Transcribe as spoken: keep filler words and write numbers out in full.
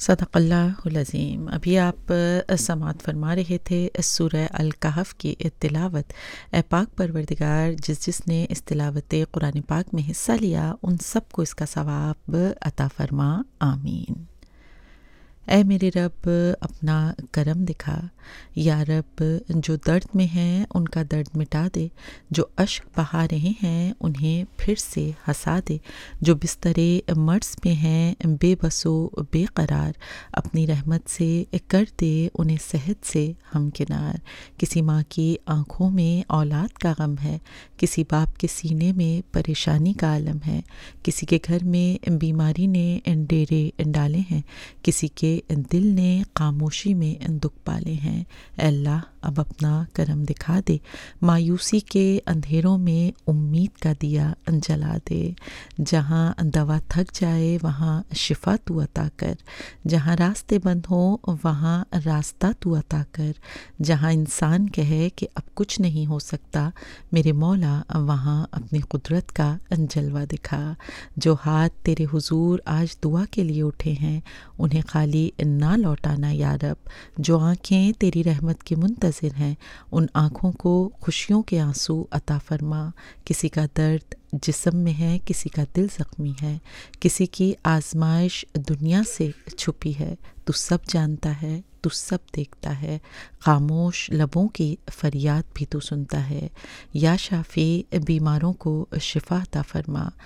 صدق اللہ العظیم۔ ابھی آپ سماعت فرما رہے تھے سورہ الکہف کی تلاوت۔ اے پاک پروردگار، جس جس نے اس تلاوت قرآن پاک میں حصہ لیا ان سب کو اس کا ثواب عطا فرما، آمین۔ اے میرے رب، اپنا کرم دکھا، یا رب جو درد میں ہیں ان کا درد مٹا دے، جو اشک بہا رہے ہیں انہیں پھر سے ہنسا دے، جو بستر مرض پہ ہیں بے بس و بے قرار، اپنی رحمت سے کر دے انہیں صحت سے ہمکنار۔ کسی ماں کی آنکھوں میں اولاد کا غم ہے، کسی باپ کے سینے میں پریشانی کا عالم ہے، کسی کے گھر میں بیماری نے ڈیرے ڈالے ہیں، کسی کے دل نے خاموشی میں دکھ پالے ہیں۔ اے اللہ، اب اپنا کرم دکھا دے، مایوسی کے اندھیروں میں امید کا دیا جلا دے۔ جہاں دوا تھک جائے وہاں شفا تو عطا کر، جہاں راستے بند ہوں وہاں راستہ تو عطا کر، جہاں انسان کہے کہ اب کچھ نہیں ہو سکتا میرے مولا وہاں اپنی قدرت کا جلوہ دکھا۔ جو ہاتھ تیرے حضور آج دعا کے لیے اٹھے ہیں انہیں خالی نہ لوٹانا یا رب۔ جو آنکھیں تیری رحمت کی منتظر ہیں ان آنکھوں کو خوشیوں کے آنسو عطا فرما۔ کسی کا درد جسم میں ہے، کسی کا دل زخمی ہے، کسی کی آزمائش دنیا سے چھپی ہے، تو سب جانتا ہے، تو سب دیکھتا ہے، خاموش لبوں کی فریاد بھی تو سنتا ہے۔ یا شافی، بیماروں کو شفا عطا فرما۔